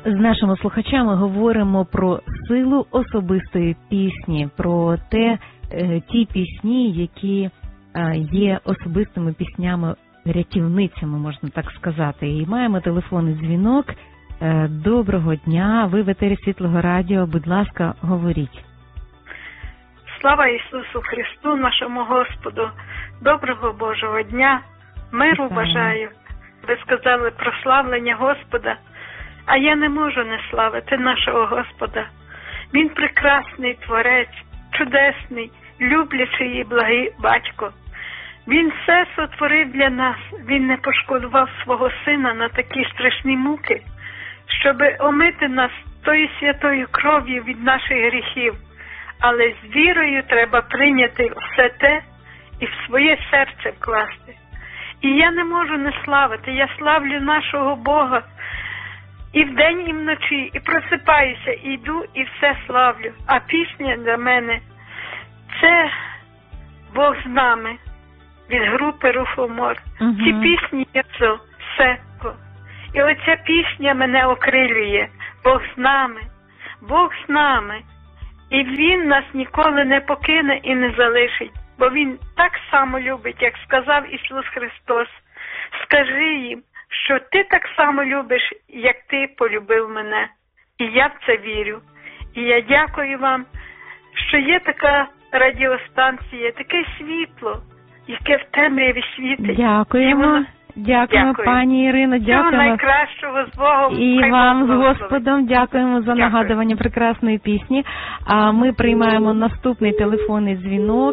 З нашими слухачами говоримо про силу особистої пісні, про ті пісні, які є особистими піснями, рятівницями, можна так сказати. І маємо телефонний дзвінок. Доброго дня, ви в етері Світлого Радіо, будь ласка, говоріть. Слава Ісусу Христу, нашому Господу, доброго Божого дня, миру бажаю. Ви сказали про славлення Господа, а я не можу не славити нашого Господа. Він прекрасний Творець, чудесний, люблячий і благий Батько. Він все сотворив для нас, Він не пошкодував свого Сина на такі страшні муки, щоб омити нас тою святою кров'ю від наших гріхів. Але з вірою треба прийняти все те і в своє серце вкласти. І я не можу не славити, я славлю нашого Бога і вдень, і вночі, і просипаюся, і йду, і все славлю. А пісня для мене – це Бог з нами, від групи Рухомор. Ці пісні є Секо. І оця пісня мене окрилює. Бог з нами, Бог з нами. І Він нас ніколи не покине і не залишить, бо Він так само любить, як сказав Ісус Христос. Скажи їм, що ти так само любиш, як ти полюбив мене. І я в це вірю. І я дякую вам, що є така радіостанція, таке світло, яке в темряві світить. Дякуємо. Дякуємо, пані Ірино, дякуємо. Всього найкращого з Богом. І вам з Господом дякуємо за нагадування прекрасної пісні. А ми приймаємо наступний телефонний дзвінок.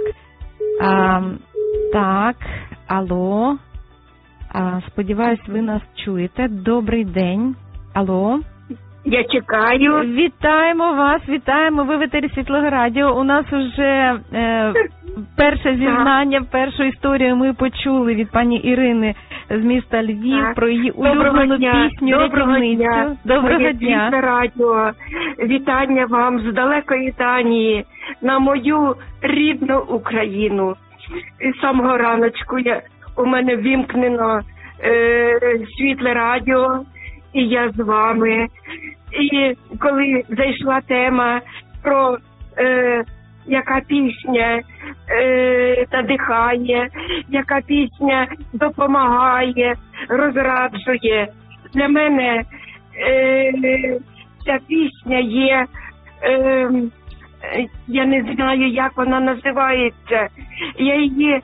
Так, алло. Сподіваюсь, ви нас чуєте. Добрий день. Алло. Я чекаю. Вітаємо вас, вітаємо. Ви в етері Світлого Радіо. У нас вже перше зізнання, першу історію ми почули від пані Ірини з міста Львів про її улюблену пісню «Рятівницю». Доброго дня. Світле Радіо. Вітання вам з далекої Данії на мою рідну Україну. З самого раночку у мене вімкнено Світле Радіо. І я з вами. І коли зайшла тема про яка пісня надихає, яка пісня допомагає, розраджує. Для мене ця пісня є, я не знаю, як вона називається. Я її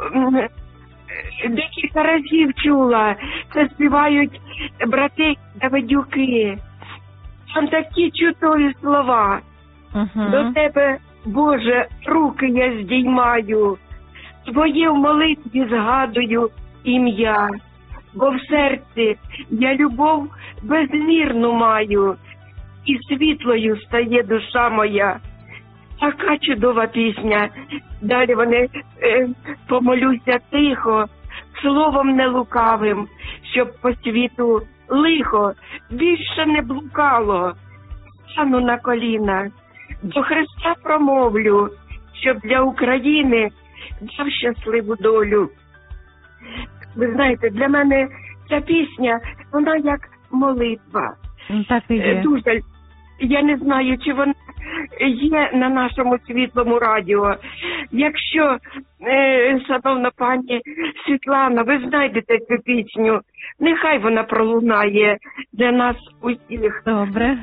декілька разів чула. Це співають брати Давидюки. Там такі чудові слова. До тебе, Боже, руки я здіймаю, Твоє в молитві згадую ім'я, бо в серці я любов безмірну маю, і світлою стає душа моя. Така чудова пісня. Далі вони помолюся тихо, словом не лукавим, щоб по світу лихо більше не блукало. Стану на коліна, до Христа промовлю, щоб для України дав щасливу долю. Ви знаєте, для мене ця пісня, вона як молитва. Так і є. Дуже. Я не знаю, чи вона є на нашому Світлому Радіо. Якщо, шановна пані Світлана, ви знайдете цю пісню, нехай вона пролунає для нас усіх. Добре.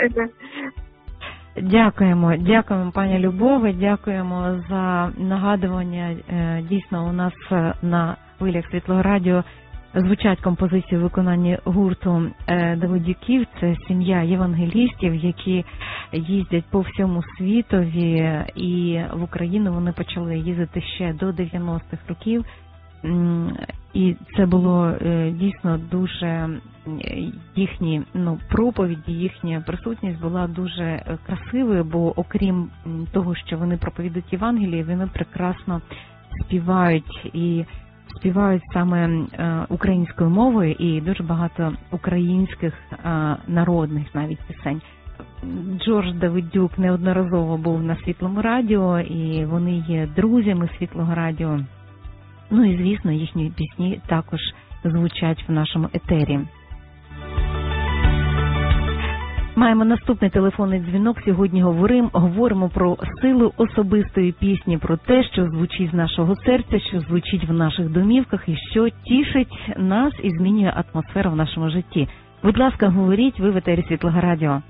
Дякуємо, пані Любове, дякуємо за нагадування. Дійсно, у нас на хвилях Світлого Радіо звучать композиції в виконанні гурту Давидюків. Це сім'я євангелістів, які їздять по всьому світові, і в Україну вони почали їздити ще до 90-х років. І це було дійсно дуже, їхні проповіді, їхня присутність була дуже красивою, бо окрім того, що вони проповідують Євангеліє, вони прекрасно співають і співають саме українською мовою, і дуже багато українських народних навіть пісень. Джордж Давидюк неодноразово був на Світлому Радіо, і вони є друзями Світлого Радіо. Ну і, звісно, їхні пісні також звучать в нашому етері. Маємо наступний телефонний дзвінок. Сьогодні говоримо про силу особистої пісні, про те, що звучить з нашого серця, що звучить в наших домівках і що тішить нас і змінює атмосферу в нашому житті. Будь ласка, говоріть, ви в етері Світлого Радіо.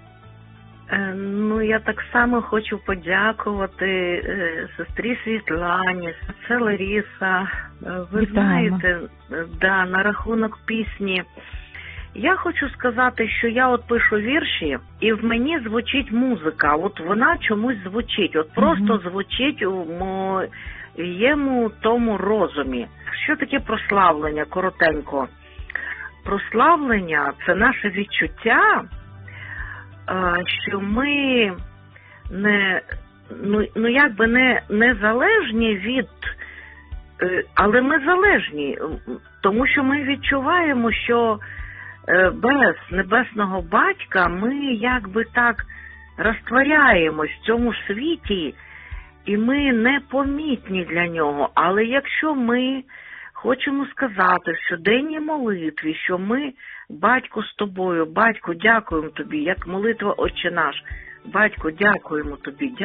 Ну, я так само хочу подякувати сестрі Світлані, це Лариса. Ви знаєте, на рахунок пісні. Я хочу сказати, що я от пишу вірші, і в мені звучить музика. От вона чомусь звучить, от просто звучить у моєму тому розумі. Що таке прославлення, коротенько? Прославлення – це наше відчуття, що ми не залежні від, але ми залежні, тому що ми відчуваємо, що без Небесного Батька ми якби так розтворяємось в цьому світі, і ми непомітні для нього. Але якщо ми хочемо сказати в щоденній молитві, що ми, Батько, з тобою, Батько, дякуємо тобі, як молитва «Отче наш», Батько, дякуємо тобі,